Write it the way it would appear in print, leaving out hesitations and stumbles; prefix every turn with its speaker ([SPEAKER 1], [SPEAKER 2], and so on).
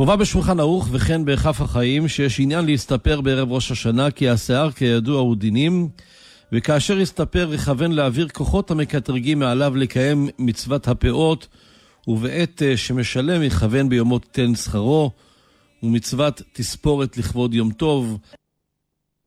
[SPEAKER 1] מובא בשולחן ערוך וכן בכף החיים שיש עניין להסתפר בערב ראש השנה, כי השיער כידוע הוא דינים, וכאשר הסתפר יכוון להעביר כוחות המקטרגים מעליו לקיים מצוות הפאות, ובעת שמשלם יכוון ביומו תיתן שכרו, ומצוות תספורת לכבוד יום טוב.